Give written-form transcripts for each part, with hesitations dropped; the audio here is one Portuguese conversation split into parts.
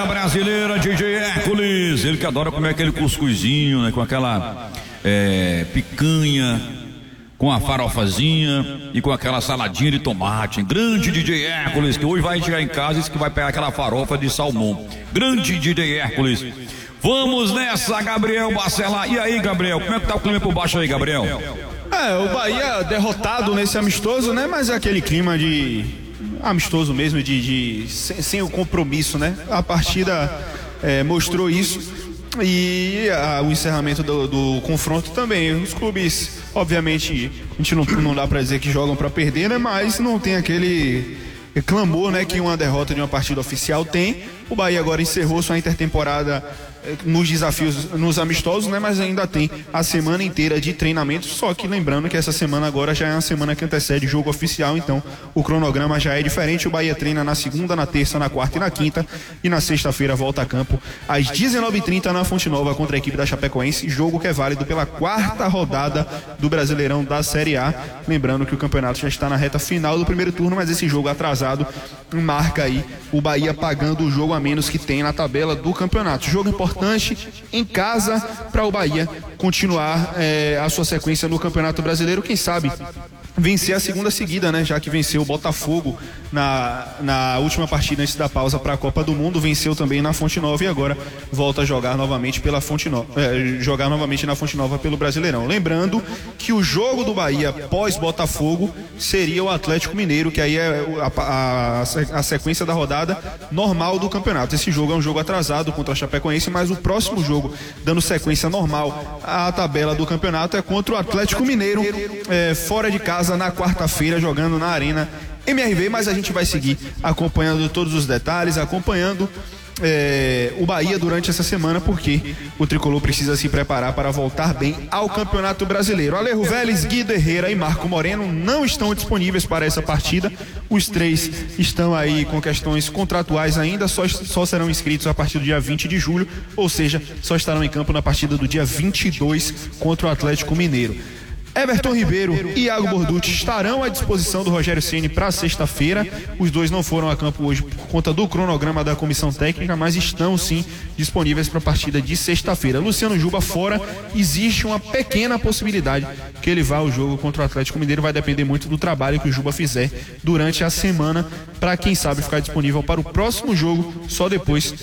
galera brasileira, DJ Hércules, ele que adora comer aquele cuscuzinho, né, com aquela picanha, com a farofazinha e com aquela saladinha de tomate. Grande DJ Hércules, que hoje vai chegar em casa e disse que vai pegar aquela farofa de salmão. Grande DJ Hércules. Vamos nessa, Gabriel Bacelar. E aí, Gabriel, como é que tá o clima por baixo aí, Gabriel? O Bahia derrotado nesse amistoso, né? Mas é aquele clima de amistoso mesmo, sem o compromisso, né? A partida mostrou isso. E o encerramento do confronto também. Os clubes, obviamente, a gente não dá pra dizer que jogam pra perder, né? Mas não tem aquele clamor, né, que uma derrota de uma partida oficial tem. O Bahia agora encerrou sua intertemporada nos desafios, nos amistosos, né, mas ainda tem a semana inteira de treinamento, só que lembrando que essa semana agora já é uma semana que antecede o jogo oficial, então o cronograma já é diferente. O Bahia treina na segunda, na terça, na quarta e na quinta, e na sexta-feira volta a campo às 19h30 na Fonte Nova contra a equipe da Chapecoense, jogo que é válido pela quarta rodada do Brasileirão da Série A. Lembrando que o campeonato já está na reta final do primeiro turno, mas esse jogo atrasado marca aí o Bahia pagando o jogo a menos que tem na tabela do campeonato. Jogo importante em casa para o Bahia continuar a sua sequência no Campeonato Brasileiro, quem sabe vencer a segunda seguida, né? Já que venceu o Botafogo na última partida antes da pausa para a Copa do Mundo, venceu também na Fonte Nova e agora volta a jogar novamente pela Fonte Nova, jogar novamente na Fonte Nova pelo Brasileirão. Lembrando que o jogo do Bahia pós Botafogo seria o Atlético Mineiro, que aí é a sequência da rodada normal do campeonato. Esse jogo é um jogo atrasado contra a Chapecoense, mas o próximo jogo, dando sequência normal à tabela do campeonato, é contra o Atlético Mineiro, fora de casa, na quarta-feira, jogando na Arena MRV. Mas a gente vai seguir acompanhando todos os detalhes, acompanhando o Bahia durante essa semana, porque o tricolor precisa se preparar para voltar bem ao Campeonato Brasileiro. Alejo Vélez, Guido Herrera e Marco Moreno não estão disponíveis para essa partida. Os três estão aí com questões contratuais ainda, só serão inscritos a partir do dia 20 de julho, ou seja, só estarão em campo na partida do dia 22 contra o Atlético Mineiro. Everton Ribeiro e Iago Borducci estarão à disposição do Rogério Ceni para sexta-feira. Os dois não foram a campo hoje por conta do cronograma da comissão técnica, mas estão sim disponíveis para a partida de sexta-feira. Luciano Juba fora, existe uma pequena possibilidade que ele vá ao jogo contra o Atlético Mineiro. Vai depender muito do trabalho que o Juba fizer durante a semana, para quem sabe ficar disponível para o próximo jogo só depois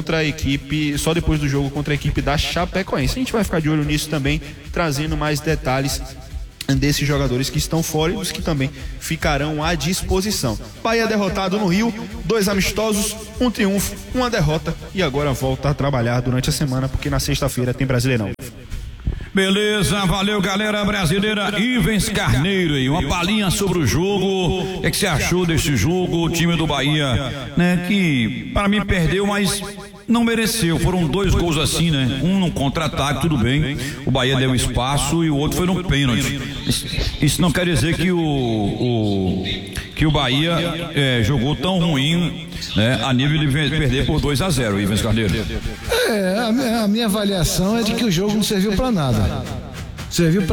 do jogo contra a equipe da Chapecoense. A gente vai ficar de olho nisso também, trazendo mais detalhes desses jogadores que estão fora e dos que também ficarão à disposição. Bahia derrotado no Rio, 2 amistosos, 1 triunfo, 1 derrota, e agora volta a trabalhar durante a semana, porque na sexta-feira tem Brasileirão. Beleza, valeu galera brasileira. Ivens Carneiro aí, uma palhinha sobre o jogo. O que você achou desse jogo? O time do Bahia, né, que para mim perdeu, mas não mereceu. Foram 2 gols assim, né? Um num contra-ataque, tudo bem. O Bahia deu espaço e o outro foi no pênalti. Isso não quer dizer que o Bahia jogou tão ruim, né, a nível de perder por 2-0, Ivens Carneiro. A minha avaliação é de que o jogo não serviu para nada. Serviu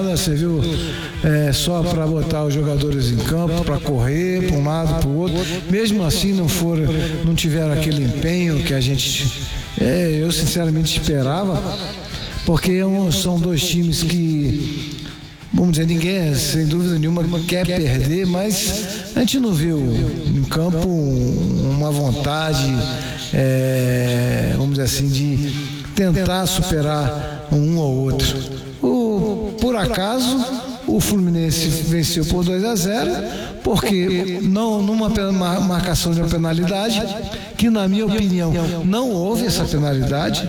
só para botar os jogadores em campo, para correr para um lado, para o outro. Mesmo assim não tiveram aquele empenho que a gente, eu sinceramente esperava, porque são 2 times que, vamos dizer, ninguém, sem dúvida nenhuma, quer perder, mas a gente não viu em campo uma vontade, vamos dizer assim, de tentar superar um ou outro. Por acaso, o Fluminense venceu por 2-0, porque numa marcação de uma penalidade, que na minha opinião não houve essa penalidade,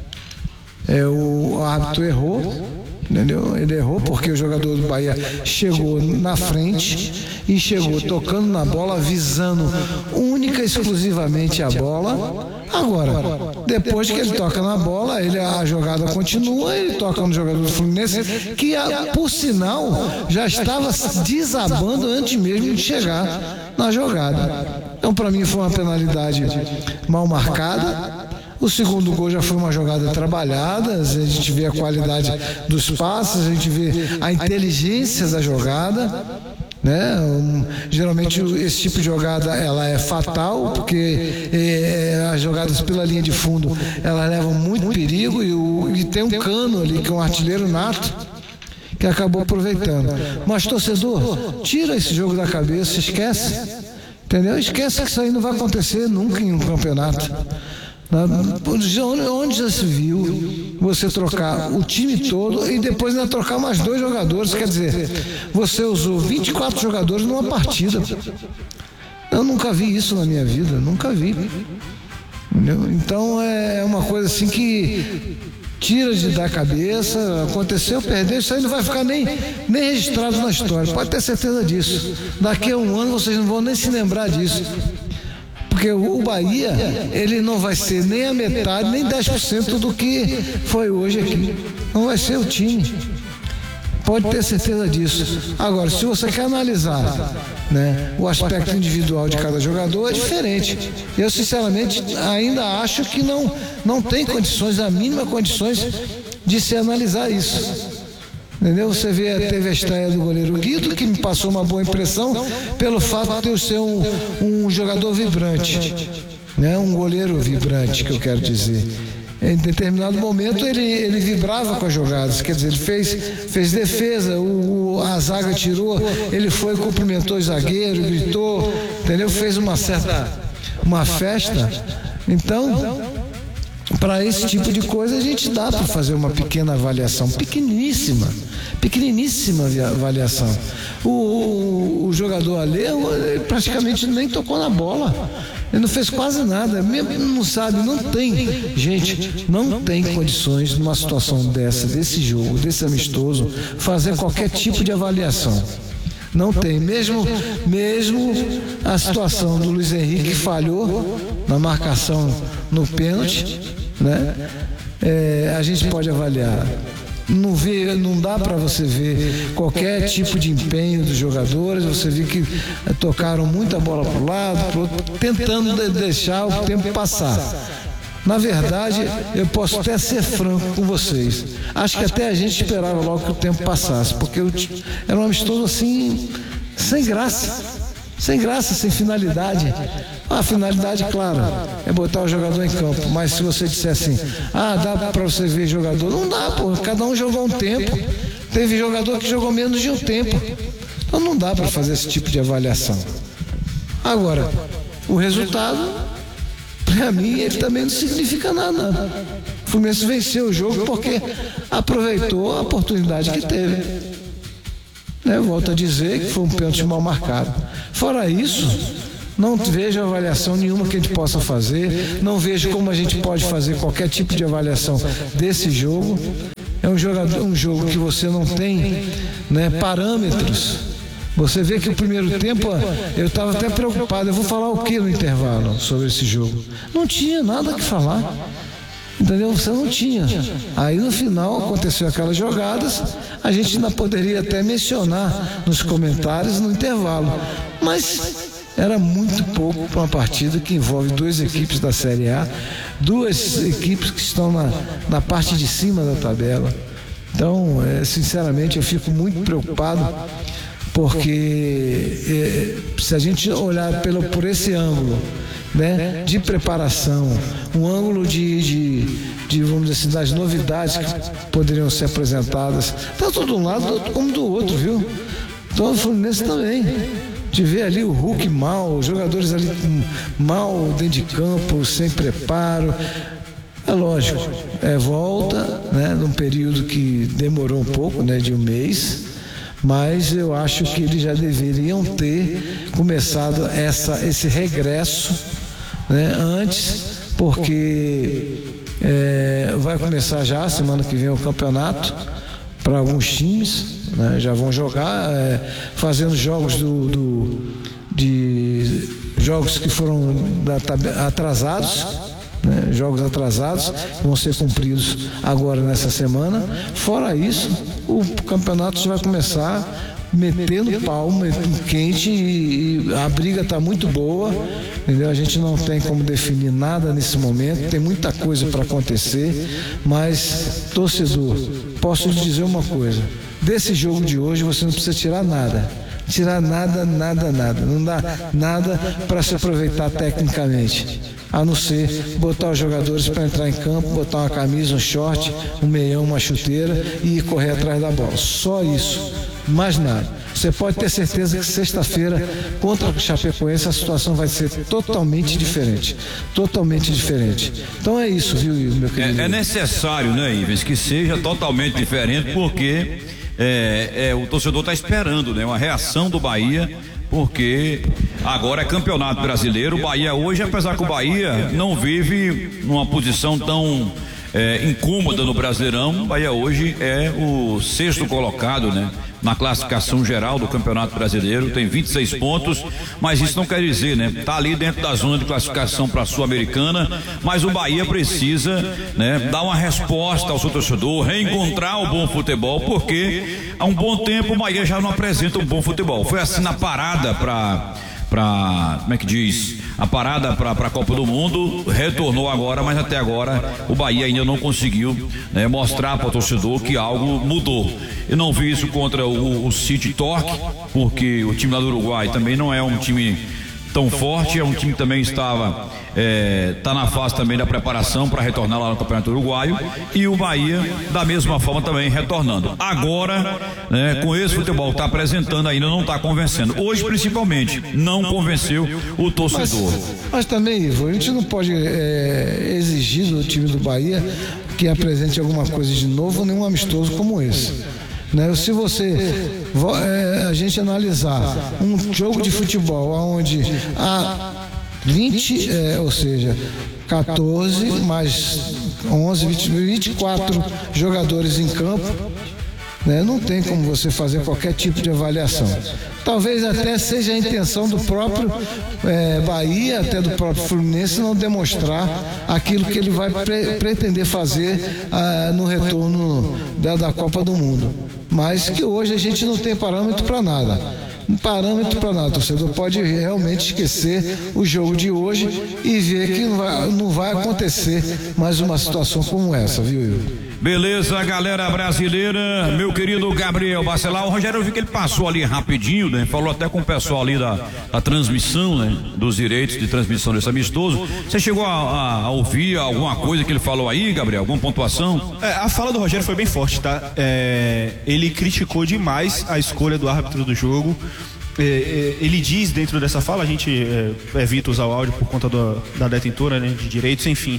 o árbitro errou, entendeu? Ele errou porque o jogador do Bahia chegou na frente e chegou tocando na bola, visando única e exclusivamente a bola. Agora, depois que ele toca na bola, a jogada continua, ele toca no jogador do Fluminense, que por sinal já estava desabando antes mesmo de chegar na jogada. Então, para mim, foi uma penalidade mal marcada. O segundo gol já foi uma jogada trabalhada, a gente vê a qualidade dos passes, a gente vê a inteligência da jogada. né? Geralmente esse tipo de jogada ela é fatal, porque as jogadas pela linha de fundo elas levam muito perigo e tem um Cano ali que é um artilheiro nato que acabou aproveitando. Mas torcedor, tira esse jogo da cabeça, esquece, entendeu? Esquece que isso aí não vai acontecer nunca em um campeonato. Onde já se viu você trocar o time todo e depois ainda trocar mais 2 jogadores? Quer dizer, você usou 24 jogadores numa partida. Eu nunca vi isso na minha vida, nunca vi. Entendeu? Então é uma coisa assim que tira da cabeça. Aconteceu, perdeu, isso aí não vai ficar nem registrado na história, pode ter certeza disso. Daqui a um ano vocês não vão nem se lembrar disso. Porque o Bahia, ele não vai ser nem a metade, nem 10% do que foi hoje aqui. Não vai ser o time. Pode ter certeza disso. Agora, se você quer analisar, né, o aspecto individual de cada jogador, é diferente. Eu, sinceramente, ainda acho que não tem condições, a mínima condições de se analisar isso. Entendeu? Você teve a estreia do goleiro Guido, que me passou uma boa impressão pelo fato de eu ser um jogador vibrante, né? Um goleiro vibrante, que eu quero dizer. Em determinado momento ele vibrava com as jogadas, quer dizer, ele fez defesa, a zaga tirou, ele foi, cumprimentou o zagueiro, gritou, entendeu? Fez uma festa. Então, para esse tipo de coisa a gente dá para fazer uma pequena avaliação, pequeniníssima avaliação. O jogador Alê, ele praticamente nem tocou na bola, ele não fez quase nada, mesmo não sabe, não tem, gente, não tem condições numa situação desse jogo, desse amistoso, fazer qualquer tipo de avaliação. Não tem, mesmo a situação do Luiz Henrique que falhou na marcação no pênalti, né? A gente pode avaliar. Não dá para você ver qualquer tipo de empenho dos jogadores. Você viu que tocaram muita bola para o lado, pro outro, tentando deixar o tempo passar. Na verdade, eu posso até ser franco com vocês. Acho que até a gente esperava logo que o tempo passasse, porque era um amistoso assim, sem graça, sem finalidade. A finalidade, claro, é botar o jogador em campo, mas se você disser assim, dá para você ver jogador, não dá, pô, cada um jogou um tempo, teve jogador que jogou menos de um tempo, então não dá para fazer esse tipo de avaliação. Agora, o resultado, para mim, ele também não significa nada. O Fluminense venceu o jogo porque aproveitou a oportunidade que teve. Volto a dizer que foi um pênalti mal marcado. Fora isso, não vejo avaliação nenhuma que a gente possa fazer, não vejo como a gente pode fazer qualquer tipo de avaliação desse jogo. É um jogo que você não tem, né, parâmetros. Você vê que o primeiro tempo, eu estava até preocupado, eu vou falar o que no intervalo sobre esse jogo? Não tinha nada que falar, entendeu? Você não tinha. Aí no final aconteceu aquelas jogadas, a gente ainda poderia até mencionar nos comentários no intervalo, mas era muito pouco para uma partida que envolve 2 equipes da Série A, 2 equipes que estão na parte de cima da tabela. Então, sinceramente, eu fico muito preocupado, porque se a gente olhar por esse ângulo, né, de preparação, um ângulo de vamos dizer assim, das novidades que poderiam ser apresentadas, tanto de um lado como do outro, viu? Então o Fluminense também. De ver ali o Hulk mal, os jogadores ali mal dentro de campo, sem preparo. É lógico, volta, né, num período que demorou um pouco, né, de um mês, mas eu acho que eles já deveriam ter começado esse regresso, né, antes, porque vai começar já semana que vem o campeonato para alguns times, né, já vão jogar, fazendo jogos de jogos que foram atrasados, né, jogos atrasados que vão ser cumpridos agora nessa semana. Fora isso, o campeonato já vai começar metendo pau, metendo quente, e a briga está muito boa, entendeu? A gente não tem como definir nada nesse momento, tem muita coisa para acontecer, mas, torcedor, posso lhe dizer uma coisa: desse jogo de hoje você não precisa tirar nada, Tirar nada. Não dá nada para se aproveitar tecnicamente, a não ser botar os jogadores para entrar em campo, botar uma camisa, um short, um meião, uma chuteira e correr atrás da bola. Só isso, mais nada. Você pode ter certeza que sexta-feira, contra o Chapecoense, a situação vai ser totalmente diferente. Então é isso, viu, meu querido? É necessário, né, Ivens, que seja totalmente diferente, porque o torcedor está esperando, né, uma reação do Bahia, porque agora é campeonato brasileiro. O Bahia hoje, apesar que o Bahia não vive numa posição tão incômoda no Brasileirão, o Bahia hoje é o 6º colocado, né, na classificação geral do Campeonato Brasileiro, tem 26 pontos, mas isso não quer dizer, né, tá ali dentro da zona de classificação para a Sul-Americana, mas o Bahia precisa, né, dar uma resposta ao seu torcedor, reencontrar o bom futebol, porque há um bom tempo o Bahia já não apresenta um bom futebol. Foi assim na parada como é que diz? A parada para a Copa do Mundo, retornou agora, mas até agora o Bahia ainda não conseguiu, né, mostrar para o torcedor que algo mudou. Eu não vi isso contra o City Torque, porque o time lá do Uruguai também não é um time tão forte, é um time que também está na fase também da preparação para retornar lá no Campeonato Uruguaio, e o Bahia da mesma forma também retornando. Agora, né, com esse futebol que está apresentando, ainda não está convencendo. Hoje principalmente não convenceu o torcedor. Mas também, Ivo, a gente não pode exigir do time do Bahia que apresente alguma coisa de novo, nenhum amistoso como esse. Né? Se a gente analisar um jogo de futebol onde há 20, ou seja, 14 mais 11, 24 jogadores em campo, né? Não tem como você fazer qualquer tipo de avaliação. Talvez até seja a intenção do próprio Bahia, até do próprio Fluminense, não demonstrar aquilo que ele vai pretender fazer no retorno da Copa do Mundo. Mas que hoje a gente não tem parâmetro para nada. O torcedor pode realmente esquecer o jogo de hoje e ver que não vai acontecer mais uma situação como essa, viu, Yuri? Beleza, galera brasileira, meu querido Gabriel Bacelar, o Rogério, eu vi que ele passou ali rapidinho, né? Falou até com o pessoal ali da transmissão, né? Dos direitos de transmissão desse amistoso. Você chegou a ouvir alguma coisa que ele falou aí, Gabriel? Alguma pontuação? A fala do Rogério foi bem forte, tá? Ele criticou demais a escolha do árbitro do jogo. Ele diz dentro dessa fala, a gente evita usar o áudio por conta da detentora, né, de direitos, enfim.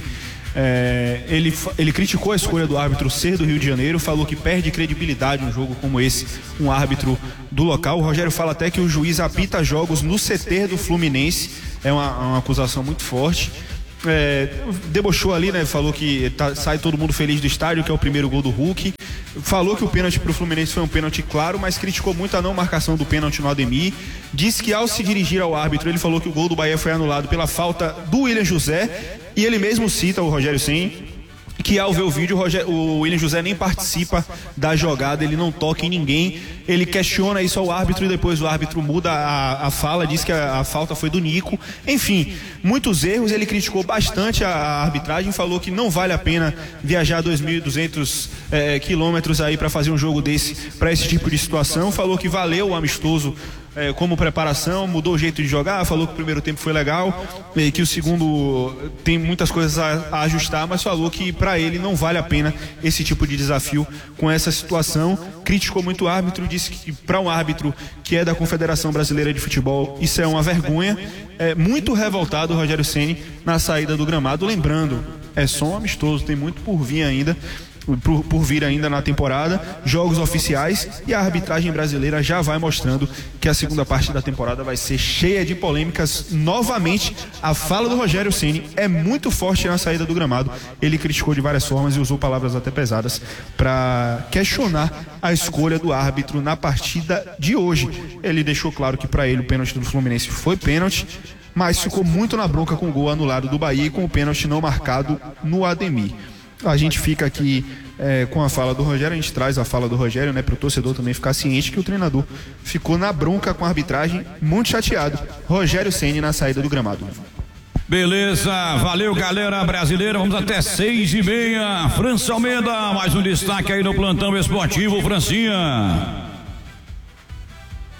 Ele criticou a escolha do árbitro ser do Rio de Janeiro, falou que perde credibilidade um jogo como esse, um árbitro do local. O Rogério fala até que o juiz apita jogos no CT do Fluminense, é uma acusação muito forte. Debochou ali, né? Falou que sai todo mundo feliz do estádio, que é o primeiro gol do Hulk. Falou que o pênalti pro Fluminense foi um pênalti claro, mas criticou muito a não marcação do pênalti no Ademir. Disse que ao se dirigir ao árbitro, ele falou que o gol do Bahia foi anulado pela falta do William José. E ele mesmo cita, o Rogério Ceni, que ao ver o vídeo, o William José nem participa da jogada, ele não toca em ninguém. Ele questiona isso ao árbitro e depois o árbitro muda a fala, diz que a falta foi do Nico. Enfim, muitos erros. Ele criticou bastante a arbitragem, falou que não vale a pena viajar 2.200 quilômetros aí para fazer um jogo desse, para esse tipo de situação. Falou que valeu o amistoso como preparação, mudou o jeito de jogar, falou que o primeiro tempo foi legal, que o segundo tem muitas coisas a ajustar, mas falou que para ele não vale a pena esse tipo de desafio com essa situação. Criticou muito o árbitro, disse que para um árbitro que é da Confederação Brasileira de Futebol, isso é uma vergonha. Muito revoltado o Rogério Ceni na saída do gramado. Lembrando, é só um amistoso, tem muito por vir ainda na temporada, jogos oficiais, e a arbitragem brasileira já vai mostrando que a segunda parte da temporada vai ser cheia de polêmicas novamente. A fala do Rogério Ceni é muito forte na saída do gramado. Ele criticou de várias formas e usou palavras até pesadas para questionar a escolha do árbitro na partida de hoje. Ele deixou claro que para ele o pênalti do Fluminense foi pênalti, mas ficou muito na bronca com o gol anulado do Bahia e com o pênalti não marcado no Ademir. A gente fica aqui com a fala do Rogério, a gente traz a fala do Rogério, né, para o torcedor também ficar ciente que o treinador ficou na bronca com a arbitragem, muito chateado. Rogério Ceni na saída do gramado. Beleza, valeu, galera brasileira, vamos até 6:30. França Almeida, mais um destaque aí no plantão esportivo, Francinha.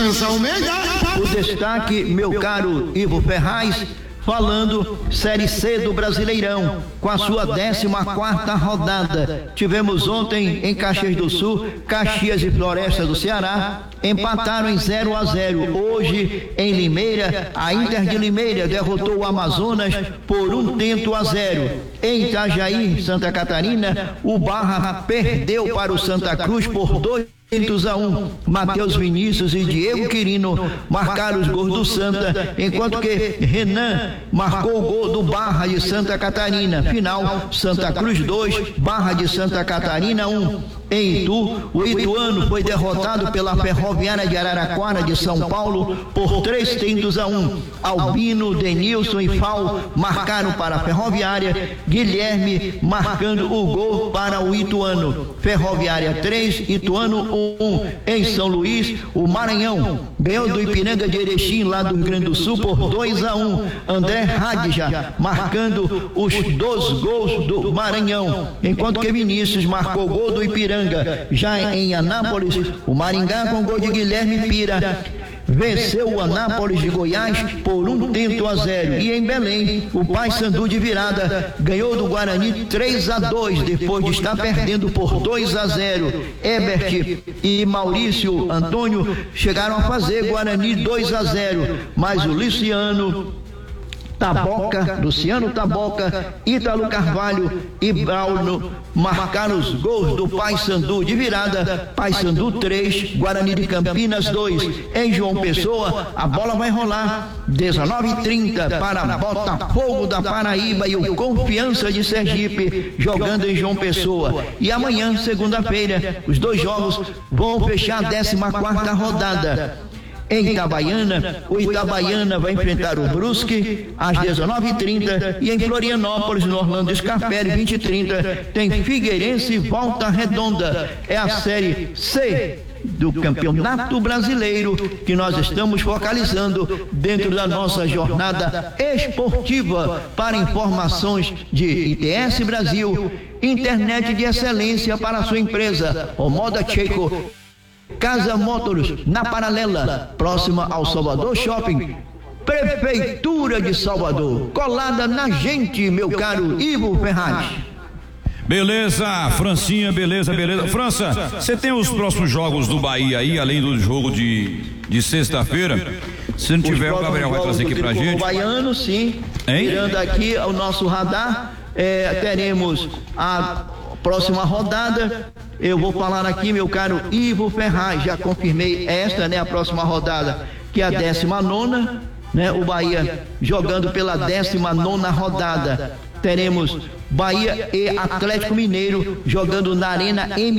O destaque, meu caro Ivo Ferraz, falando Série C do Brasileirão, com a sua 14ª rodada. Tivemos ontem em Caxias do Sul, Caxias e Floresta do Ceará empataram em 0-0. Hoje em Limeira, a Inter de Limeira derrotou o Amazonas por 1-0. Em Itajaí, Santa Catarina, o Barra perdeu para o Santa Cruz por 2-1. Matheus Vinícius e Diego Quirino marcaram os gols do Santa, enquanto que Renan marcou o gol do Barra de Santa Catarina. Final, Santa Cruz 2, Barra de Santa Catarina 1. Em Itu, o Ituano foi derrotado pela Ferroviária de Araraquara de São Paulo por 3-1. Albino, Denilson e Fal marcaram para a Ferroviária, Guilherme marcando o gol para o Ituano. Ferroviária 3, Ituano 1. Em São Luís, o Maranhão ganhou do Ipiranga de Erechim, lá do Rio Grande do Sul, por 2-1. André Radja marcando os 2 gols do Maranhão, enquanto que Vinícius marcou o gol do Ipiranga. Já em Anápolis, o Maringá, com gol de Guilherme Pira, venceu o Anápolis de Goiás por 1-0. E em Belém, o Paysandu de virada ganhou do Guarani 3-2, depois de estar perdendo por 2-0. Ebert e Maurício Antônio chegaram a fazer Guarani 2-0, mas o Luciano Taboca, Ítalo Carvalho e Brauno marcaram os gols do Paysandu de virada. Paysandu 3, Guarani de Campinas 2. Em João Pessoa, a bola vai rolar 19h30 para Botafogo da Paraíba e o Confiança de Sergipe jogando em João Pessoa. E amanhã, segunda-feira, os 2 jogos vão fechar a 14ª rodada. Em Itabaiana, o Itabaiana vai enfrentar o Brusque às 19h30 e em Florianópolis, no Orlando Scarpelli, 20h30, tem Figueirense e Volta Redonda. É a Série C do Campeonato Brasileiro que nós estamos focalizando dentro da nossa jornada esportiva. Para informações de ITS Brasil, internet de excelência para a sua empresa, o Moda Checo, Casa Motors, na Paralela, próxima ao Salvador Shopping. Prefeitura de Salvador, colada na gente, meu caro Ivo Ferraz. Beleza, Francinha, beleza. França, você tem os próximos jogos do Bahia aí, além do jogo de sexta-feira? Se não tiver, o Gabriel vai trazer aqui pra gente. O baiano, sim. Mirando aqui o nosso radar, teremos a próxima rodada. Eu vou falar aqui, meu caro Ivo Ferraz, já confirmei esta, a próxima rodada, que é a 19ª, o Bahia jogando pela 19ª rodada. Teremos Bahia e Atlético Mineiro jogando na Arena M.